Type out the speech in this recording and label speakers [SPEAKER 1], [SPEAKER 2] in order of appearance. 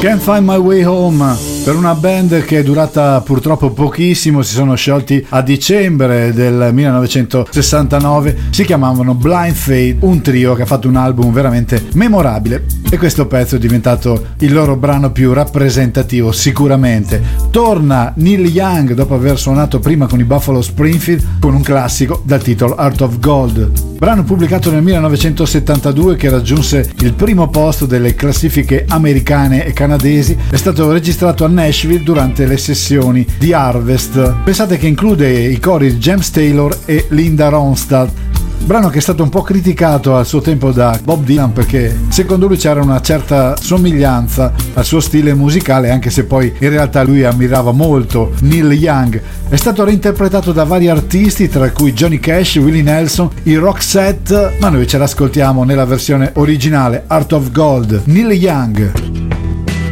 [SPEAKER 1] Can't Find My Way Home, per una band che è durata purtroppo pochissimo, si sono sciolti a dicembre del 1969, si chiamavano Blind Faith, un trio che ha fatto un album veramente memorabile e questo pezzo è diventato il loro brano più rappresentativo sicuramente. Torna Neil Young dopo aver suonato prima con i Buffalo Springfield con un classico dal titolo Heart of Gold, brano pubblicato nel 1972 che raggiunse il primo posto delle classifiche americane e canadesi. È stato registrato a Nashville durante le sessioni di Harvest. Pensate che include i cori di James Taylor e Linda Ronstadt, brano che è stato un po' criticato al suo tempo da Bob Dylan perché secondo lui c'era una certa somiglianza al suo stile musicale, anche se poi in realtà lui ammirava molto Neil Young. È stato reinterpretato da vari artisti, tra cui Johnny Cash, Willie Nelson, i Roxette, ma noi ce l'ascoltiamo nella versione originale, Heart of Gold, Neil Young.